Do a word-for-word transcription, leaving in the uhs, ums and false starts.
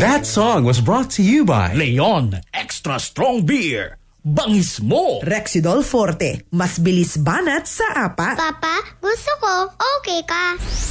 That song was brought to you by Leon Extra Strong Beer. Bangis mo! Rexidol Forte, mas bilis banat sa apat. Papa, gusto ko, okay ka.